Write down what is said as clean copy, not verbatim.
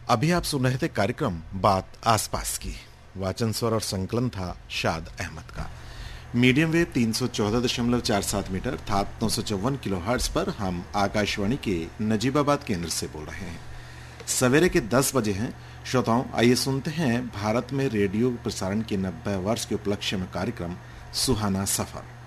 अभी आप सुन रहे थे कार्यक्रम बात आसपास की। वाचन स्वर और संकलन था शाद अहमद का। मीडियम वेव 314.47 मीटर अर्थात 954 किलोहर्ट्ज पर हम आकाशवाणी के नजीबाबाद केंद्र से बोल रहे हैं। सवेरे के 10 बजे हैं। श्रोताओं, आइए सुनते हैं भारत में रेडियो प्रसारण के 90 वर्ष के उपलक्ष्य में कार्यक्रम सुहाना सफर।